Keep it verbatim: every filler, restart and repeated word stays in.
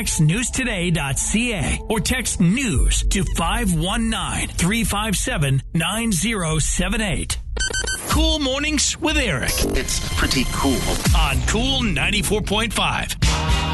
Text news today dot c a or text news to five one nine, three five seven, nine zero seven eight. Cool Mornings with Eric It's pretty cool. on Cool ninety-four point five.